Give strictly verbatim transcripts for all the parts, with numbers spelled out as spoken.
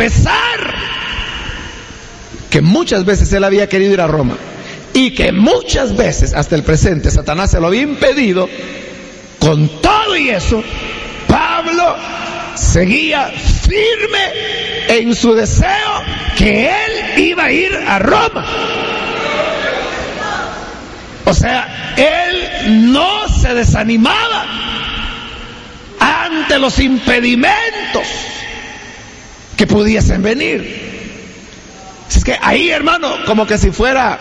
pesar que muchas veces él había querido ir a Roma y que muchas veces hasta el presente Satanás se lo había impedido, con todo y eso Pablo seguía firme en su deseo que él iba a ir a Roma. O sea, él no se desanimaba ante los impedimentos que pudiesen venir. Es que ahí, hermano, como que si fuera,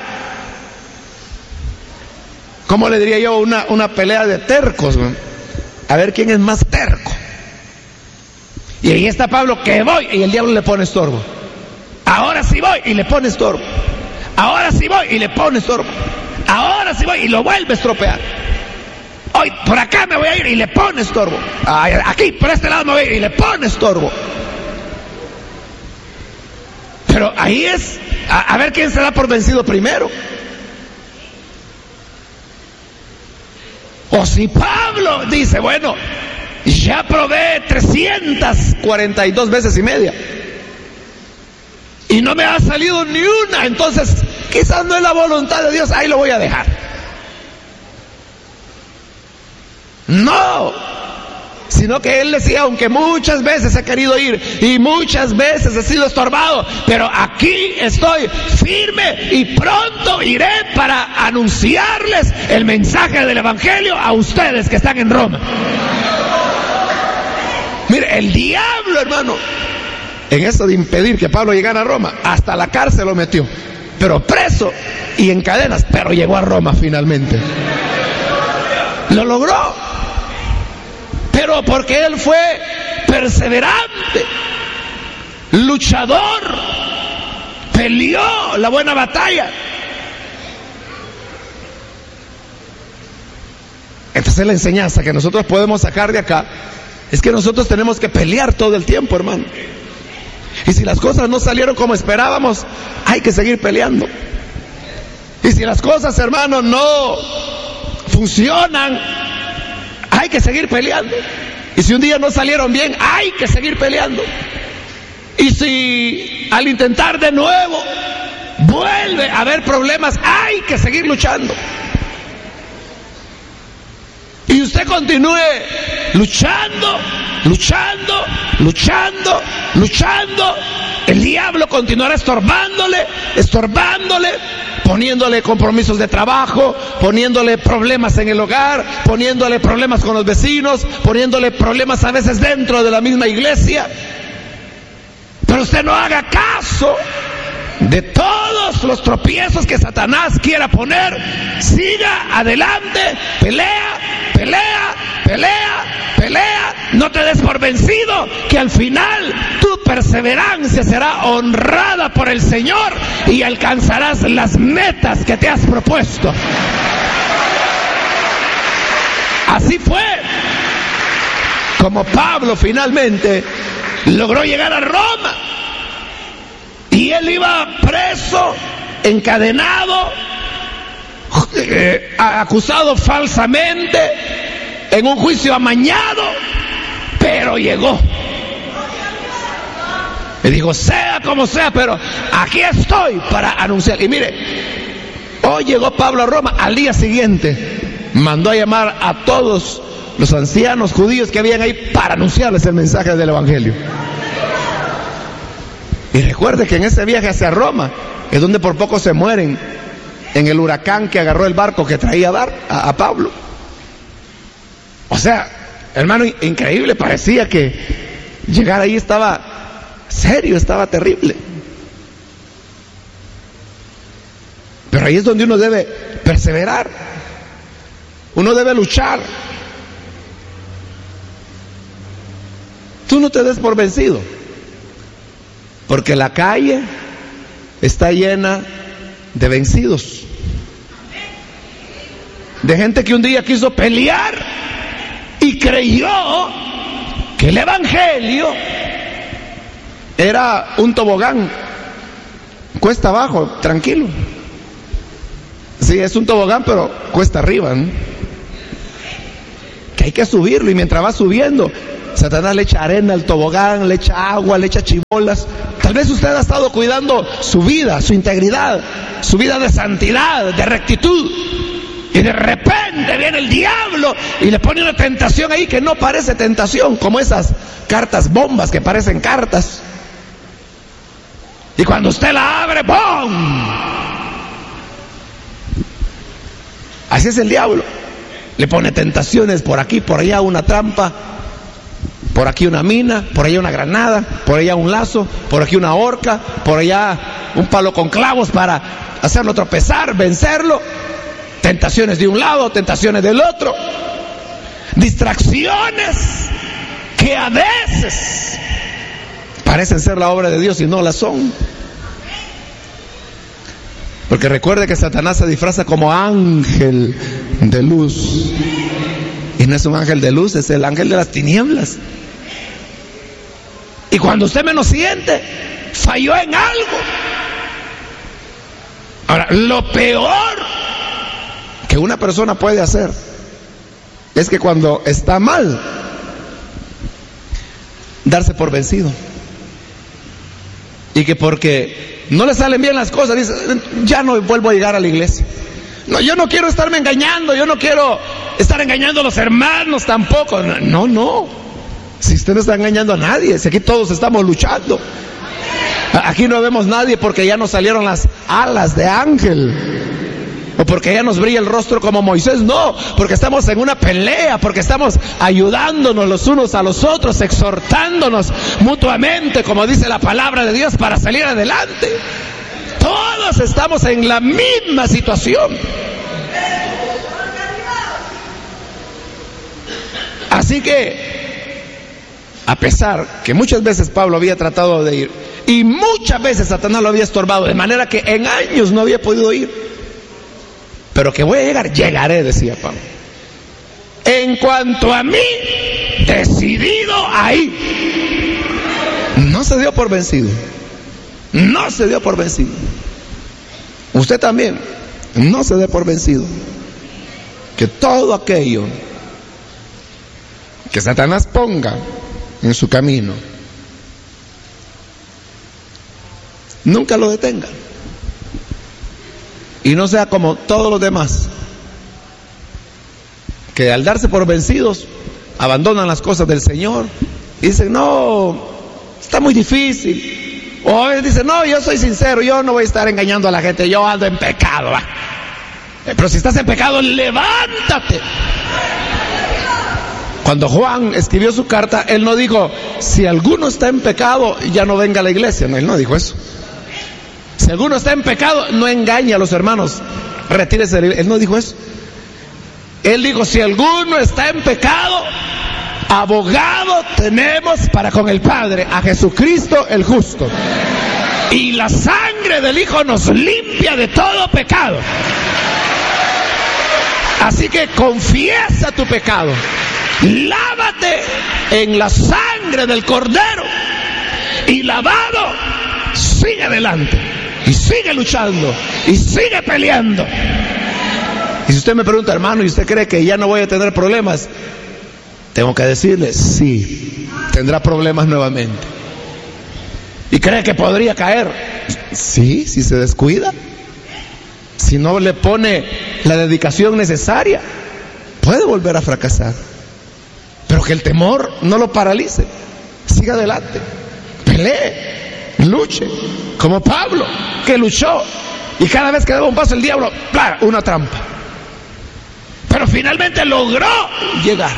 ¿cómo le diría yo? Una, una pelea de tercos, ¿no? A ver quién es más terco. Y ahí está Pablo, que voy, y el diablo le pone estorbo. Ahora sí voy, y le pone estorbo. Ahora sí voy, y le pone estorbo. Ahora sí voy, y lo vuelve a estropear. Hoy, por acá me voy a ir, y le pone estorbo. Aquí, por este lado me voy a ir, y le pone estorbo. Pero ahí es, a, a ver quién se da por vencido primero. O si Pablo dice, bueno, ya probé trescientas cuarenta y dos veces y media y no me ha salido ni una, entonces quizás no es la voluntad de Dios, ahí lo voy a dejar. No, sino que él decía, aunque muchas veces he querido ir y muchas veces he sido estorbado, pero aquí estoy firme y pronto iré para anunciarles el mensaje del evangelio a ustedes que están en Roma. Mire, el diablo, hermano, en eso de impedir que Pablo llegara a Roma, hasta la cárcel lo metió, pero preso y en cadenas, pero llegó a Roma finalmente. Lo logró, pero porque él fue perseverante, luchador, peleó la buena batalla. Entonces la enseñanza que nosotros podemos sacar de acá es que nosotros tenemos que pelear todo el tiempo, hermano. Y si las cosas no salieron como esperábamos, hay que seguir peleando. Y si las cosas, hermano, no funcionan, hay que seguir peleando. Y si un día no salieron bien, hay que seguir peleando. Y si al intentar de nuevo vuelve a haber problemas, hay que seguir luchando. Y usted continúe luchando, luchando, luchando, luchando. El diablo continuará estorbándole, estorbándole, poniéndole compromisos de trabajo, poniéndole problemas en el hogar, poniéndole problemas con los vecinos, poniéndole problemas a veces dentro de la misma iglesia. Pero usted no haga caso de todos los tropiezos que Satanás quiera poner. Siga adelante, pelea, pelea, pelea, pelea. No te des por vencido, que al final tu perseverancia será honrada por el Señor y alcanzarás las metas que te has propuesto. Así fue como Pablo finalmente logró llegar a Roma. Y él iba preso, encadenado, eh, acusado falsamente, en un juicio amañado, pero llegó. Y dijo, sea como sea, pero aquí estoy para anunciar. Y mire, hoy llegó Pablo a Roma, al día siguiente mandó a llamar a todos los ancianos judíos que habían ahí para anunciarles el mensaje del evangelio. Y recuerde que en ese viaje hacia Roma es donde por poco se mueren en el huracán que agarró el barco que traía a, Bar, a, a Pablo. O sea, hermano, increíble, parecía que llegar ahí estaba serio, estaba terrible. Pero ahí es donde uno debe perseverar, uno debe luchar. Tú no te des por vencido, porque la calle está llena de vencidos, de gente que un día quiso pelear y creyó que el evangelio era un tobogán, cuesta abajo, tranquilo. Sí, es un tobogán, pero cuesta arriba, ¿no? Que hay que subirlo, y mientras va subiendo Satanás le echa arena al tobogán, le echa agua, le echa chibolas. Tal vez usted ha estado cuidando su vida, su integridad, su vida de santidad, de rectitud. Y de repente viene el diablo y le pone una tentación ahí que no parece tentación, como esas cartas bombas que parecen cartas. Y cuando usted la abre, ¡bum! Así es el diablo. Le pone tentaciones por aquí, por allá una trampa, por aquí una mina, por allá una granada, por allá un lazo, por aquí una horca, por allá un palo con clavos para hacerlo tropezar, vencerlo. Tentaciones de un lado, tentaciones del otro. Distracciones que a veces parecen ser la obra de Dios y no la son. Porque recuerde que Satanás se disfraza como ángel de luz. Y no es un ángel de luz, es el ángel de las tinieblas. Y cuando usted menos siente, falló en algo. Ahora, lo peor que una persona puede hacer es que cuando está mal, darse por vencido. Y que porque no le salen bien las cosas, dice, ya no vuelvo a llegar a la iglesia. No, yo no quiero estarme engañando, yo no quiero estar engañando a los hermanos tampoco. No, no. Si usted no está engañando a nadie, si aquí todos estamos luchando. Aquí no vemos nadie porque ya nos salieron las alas de ángel. O porque ya nos brilla el rostro como Moisés. No, porque estamos en una pelea, porque estamos ayudándonos los unos a los otros, exhortándonos mutuamente, como dice la palabra de Dios, para salir adelante. Todos estamos en la misma situación. Así que, a pesar que muchas veces Pablo había tratado de ir, y muchas veces Satanás lo había estorbado, de manera que en años no había podido ir, pero que voy a llegar, llegaré, decía Pablo. En cuanto a mí, decidido ahí. No se dio por vencido. No se dio por vencido. Usted también, no se dé por vencido. Que todo aquello que Satanás ponga en su camino, nunca lo detenga. Y no sea como todos los demás, que al darse por vencidos abandonan las cosas del Señor y dicen, no, está muy difícil. O a veces dicen, no, yo soy sincero, yo no voy a estar engañando a la gente, yo ando en pecado. ¿Va? Pero si estás en pecado, levántate. Cuando Juan escribió su carta, él no dijo, si alguno está en pecado, ya no venga a la iglesia. No, él no dijo eso. Si alguno está en pecado, no engañe a los hermanos, retírese. Él no dijo eso. Él dijo, si alguno está en pecado, abogado tenemos para con el Padre, a Jesucristo el justo. Y la sangre del Hijo nos limpia de todo pecado. Así que confiesa tu pecado, lávate en la sangre del Cordero y lavado, sigue adelante y sigue luchando y sigue peleando. Y si usted me pregunta, hermano, ¿y usted cree que ya no voy a tener problemas? Tengo que decirle, sí, tendrá problemas nuevamente. ¿Y cree que podría caer? Sí, si se descuida, si no le pone la dedicación necesaria, puede volver a fracasar. Pero que el temor no lo paralice. Siga adelante, pelee, luche, como Pablo, que luchó, y cada vez que daba un paso el diablo, ¡plá!, una trampa. Pero finalmente logró llegar.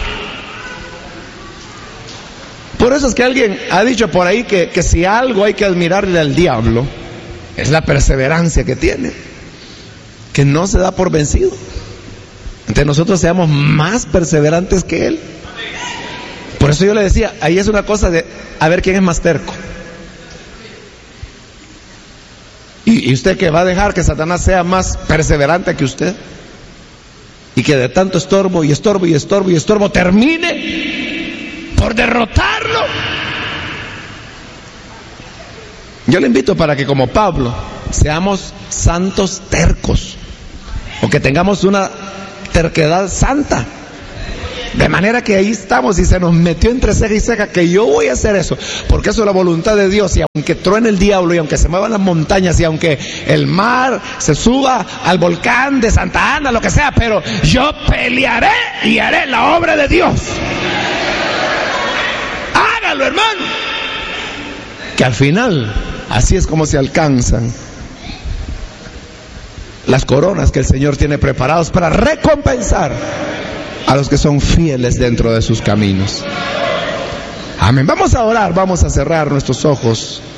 Por eso es que alguien ha dicho por ahí que, que si algo hay que admirarle al diablo, es la perseverancia que tiene, que no se da por vencido. Entonces nosotros seamos más perseverantes que él. Por eso yo le decía, ahí es una cosa de a ver quién es más terco. Y, y usted que va a dejar que Satanás sea más perseverante que usted, y que de tanto estorbo y estorbo y estorbo y estorbo termine por derrotarlo. Yo le invito para que, como Pablo, seamos santos tercos, o que tengamos una terquedad santa. De manera que ahí estamos y se nos metió entre ceja y ceja que yo voy a hacer eso, porque eso es la voluntad de Dios. Y aunque truene el diablo, y aunque se muevan las montañas, y aunque el mar se suba al volcán de Santa Ana, lo que sea, pero yo pelearé y haré la obra de Dios. Hágalo, hermano. Que al final, así es como se alcanzan las coronas que el Señor tiene preparados para recompensar a los que son fieles dentro de sus caminos. Amén. Vamos a orar, vamos a cerrar nuestros ojos.